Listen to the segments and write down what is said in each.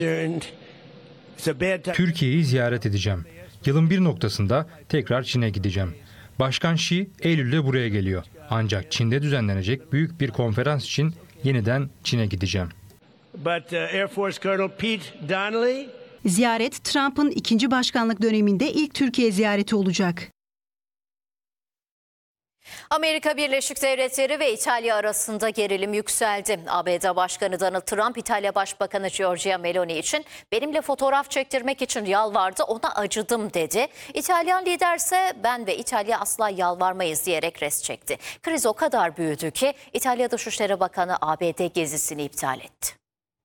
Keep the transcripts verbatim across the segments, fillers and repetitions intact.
Türkiye'yi ziyaret edeceğim. Yılın bir noktasında tekrar Çin'e gideceğim. Başkan Xi Eylül'de buraya geliyor. Ancak Çin'de düzenlenecek büyük bir konferans için yeniden Çin'e gideceğim. Ziyaret Trump'ın ikinci başkanlık döneminde ilk Türkiye ziyareti olacak. Amerika Birleşik Devletleri ve İtalya arasında gerilim yükseldi. A B D Başkanı Donald Trump, İtalya Başbakanı Giorgia Meloni için benimle fotoğraf çektirmek için yalvardı, ona acıdım dedi. İtalyan lider ise ben ve İtalya asla yalvarmayız diyerek res çekti. Kriz o kadar büyüdü ki İtalya Dışişleri Bakanı A B D gezisini iptal etti.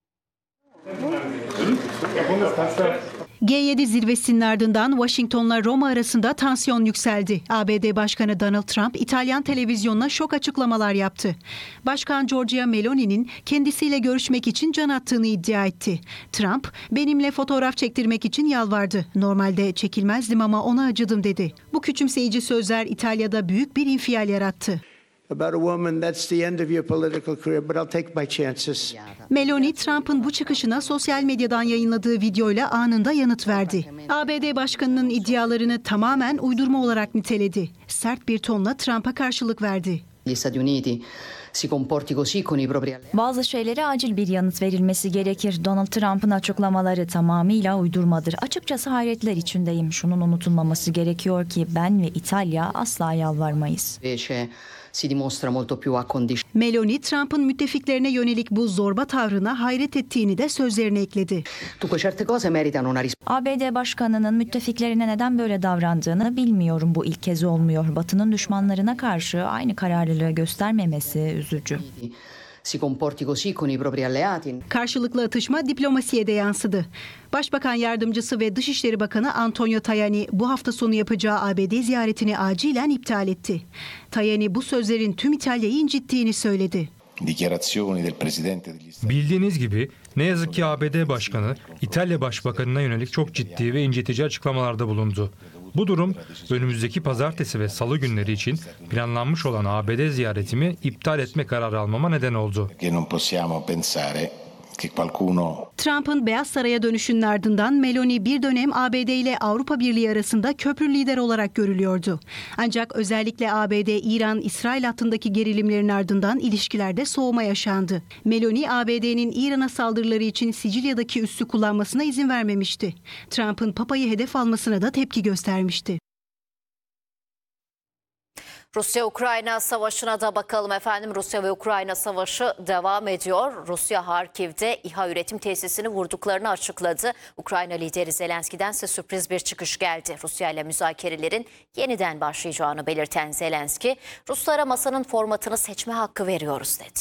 G yedi zirvesinin ardından Washington'la Roma arasında tansiyon yükseldi. A B D Başkanı Donald Trump, İtalyan televizyonuna şok açıklamalar yaptı. Başkan Giorgia Meloni'nin kendisiyle görüşmek için can attığını iddia etti. Trump, benimle fotoğraf çektirmek için yalvardı. Normalde çekilmezdim ama ona acıdım dedi. Bu küçümseyici sözler İtalya'da büyük bir infial yarattı. Meloni, Trump'ın bu çıkışına sosyal medyadan yayınladığı videoyla anında yanıt verdi. A B D Başkanı'nın iddialarını tamamen uydurma olarak niteledi. Sert bir tonla Trump'a karşılık verdi. Bazı şeylere acil bir yanıt verilmesi gerekir. Donald Trump'ın açıklamaları tamamıyla uydurmadır. Açıkçası hayretler içindeyim. Şunun unutulmaması gerekiyor ki ben ve İtalya asla yalvarmayız. Meloni, Trump'ın müttefiklerine yönelik bu zorba tavrına hayret ettiğini de sözlerine ekledi. A B D Başkanı'nın müttefiklerine neden böyle davrandığını bilmiyorum. Bu ilk kez olmuyor. Batı'nın düşmanlarına karşı aynı kararlılığı göstermemesi üzücü. Karşılıklı atışma diplomasiye de yansıdı. Başbakan Yardımcısı ve Dışişleri Bakanı Antonio Tajani bu hafta sonu yapacağı A B D ziyaretini acilen iptal etti. Tajani bu sözlerin tüm İtalya'yı incittiğini söyledi. Bildiğiniz gibi ne yazık ki A B D Başkanı İtalya Başbakanı'na yönelik çok ciddi ve incitici açıklamalarda bulundu. Bu durum önümüzdeki pazartesi ve salı günleri için planlanmış olan A B D ziyaretimi iptal etme kararı almama neden oldu. Trump'ın Beyaz Saray'a dönüşünün ardından Meloni bir dönem A B D ile Avrupa Birliği arasında köprü lider olarak görülüyordu. Ancak özellikle A B D İran-İsrail hattındaki gerilimlerin ardından ilişkilerde soğuma yaşandı. Meloni, A B D'nin İran'a saldırıları için Sicilya'daki üssü kullanmasına izin vermemişti. Trump'ın Papa'yı hedef almasına da tepki göstermişti. Rusya-Ukrayna savaşına da bakalım efendim. Rusya ve Ukrayna savaşı devam ediyor. Rusya Harkiv'de İHA üretim tesisini vurduklarını açıkladı. Ukrayna lideri Zelenski'den ise sürpriz bir çıkış geldi. Rusya ile müzakerelerin yeniden başlayacağını belirten Zelenski, Ruslara masanın formatını seçme hakkı veriyoruz dedi.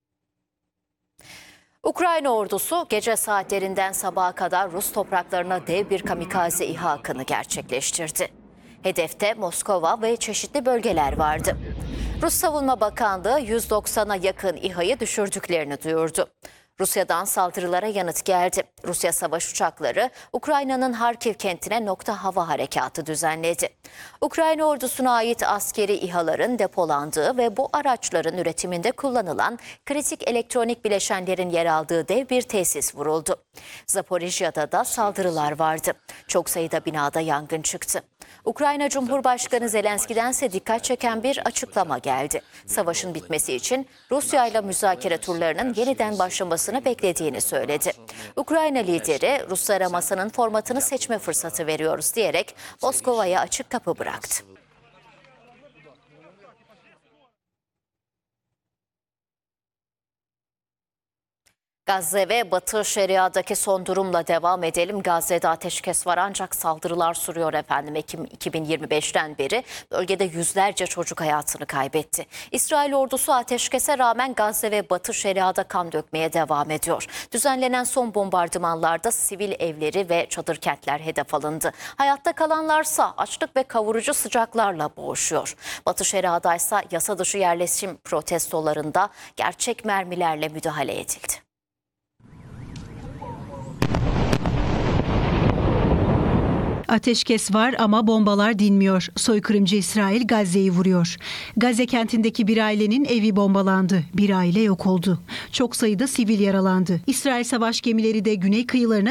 Ukrayna ordusu gece saatlerinden sabaha kadar Rus topraklarına dev bir kamikaze İHA akını gerçekleştirdi. Hedefte Moskova ve çeşitli bölgeler vardı. Rus Savunma Bakanlığı yüz doksana yakın İHA'yı düşürdüklerini duyurdu. Rusya'dan saldırılara yanıt geldi. Rusya savaş uçakları Ukrayna'nın Harkiv kentine nokta hava harekatı düzenledi. Ukrayna ordusuna ait askeri İHA'ların depolandığı ve bu araçların üretiminde kullanılan kritik elektronik bileşenlerin yer aldığı dev bir tesis vuruldu. Zaporijya'da da saldırılar vardı. Çok sayıda binada yangın çıktı. Ukrayna Cumhurbaşkanı Zelenski'den ise dikkat çeken bir açıklama geldi. Savaşın bitmesi için Rusya ile müzakere turlarının yeniden başlamasını beklediğini söyledi. Ukrayna lideri Ruslara masanın formatını seçme fırsatı veriyoruz diyerek Moskova'ya açık kapı bıraktı. Gazze ve Batı Şeria'daki son durumla devam edelim. Gazze'de ateşkes var ancak saldırılar sürüyor efendim. Ekim iki bin yirmi beşten beri bölgede yüzlerce çocuk hayatını kaybetti. İsrail ordusu ateşkese rağmen Gazze ve Batı Şeria'da kan dökmeye devam ediyor. Düzenlenen son bombardımanlarda sivil evleri ve çadır kentler hedef alındı. Hayatta kalanlarsa açlık ve kavurucu sıcaklarla boğuşuyor. Batı Şeria'da ise yasa dışı yerleşim protestolarında gerçek mermilerle müdahale edildi. Ateşkes var ama bombalar dinmiyor. Soykırımcı İsrail Gazze'yi vuruyor. Gazze kentindeki bir ailenin evi bombalandı. Bir aile yok oldu. Çok sayıda sivil yaralandı. İsrail savaş gemileri de güney kıyılarına